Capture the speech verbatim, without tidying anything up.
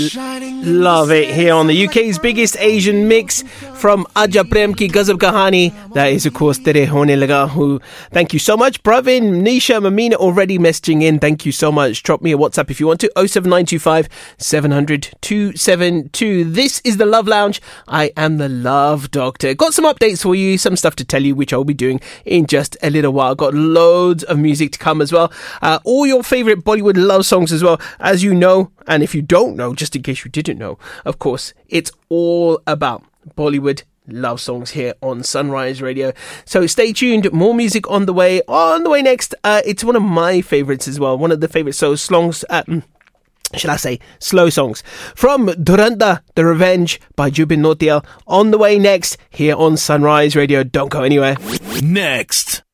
Love it here on the U K's biggest Asian mix from Aja Prem Ki Gazab Kahani. That is, of course, Tere Hone Laga Hu. Thank you so much. Pravin, Nisha, Mamina already messaging in. Thank you so much. Drop me a WhatsApp if you want to. oh seven nine two five seven hundred two seven two. This is the Love Lounge. I am the Love Doctor. Got some updates for you, some stuff to tell you, which I'll be doing in just a little while. Got loads of music to come as well. Uh, all your favourite Bollywood love songs as well. As you know, and if you don't know, just in case you didn't know, of course, it's all about Bollywood love songs here on Sunrise Radio. So stay tuned. More music on the way. On the way next, uh, it's one of my favourites as well. One of the favourite so songs. Uh, Should I say slow songs from Duranda, The Revenge by Jubin Nautiyal. On the way next here on Sunrise Radio. Don't go anywhere. Next.